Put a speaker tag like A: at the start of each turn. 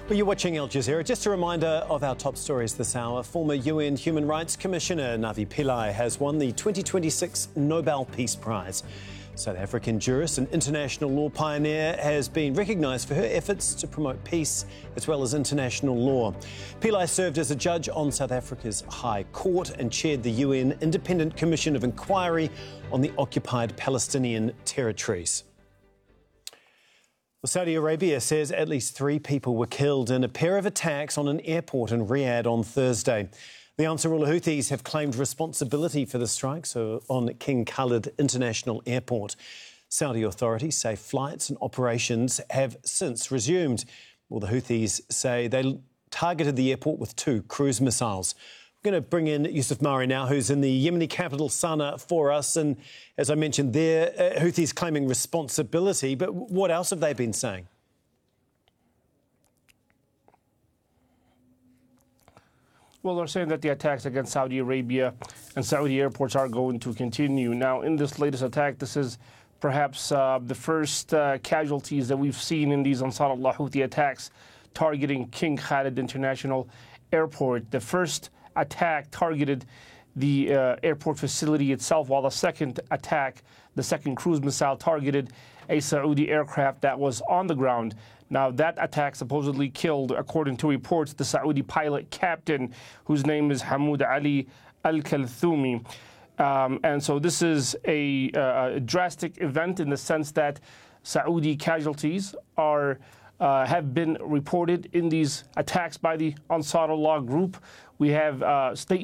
A: Well, you're watching Al Jazeera. Just a reminder of our top stories this hour. Former UN Human Rights Commissioner Navi Pillay has won the 2026 Nobel Peace Prize. South African jurist and international law pioneer has been recognised for her efforts to promote peace as well as international law. Pillay served as a judge on South Africa's High Court and chaired the UN Independent Commission of Inquiry on the occupied Palestinian territories. Well, Saudi Arabia says at least 3 people were killed in a pair of attacks on an airport in Riyadh on Thursday. The Ansarullah Houthis have claimed responsibility for the strikes on King Khalid International Airport. Saudi authorities say flights and operations have since resumed. Well, the Houthis say they targeted the airport with 2 cruise missiles. We're going to bring in Yusuf Mari now, who's in the Yemeni capital, Sana'a, for us. And as I mentioned there, Houthis claiming responsibility. But what else have they been saying?
B: Well, they're saying that the attacks against Saudi Arabia and Saudi airports are going to continue. Now, in this latest attack, this is perhaps the first casualties that we've seen in these Ansarullah Houthi attacks targeting King Khalid International Airport. The first attack targeted the airport facility itself, while the second attack, the second cruise missile, targeted a Saudi aircraft that was on the ground. Now, that attack supposedly killed, according to reports, the Saudi pilot captain, whose name is Hamoud Ali Al-Kalthumi. And so this is a drastic event in the sense that Saudi casualties have been reported in these attacks by the Ansarullah group. We have statements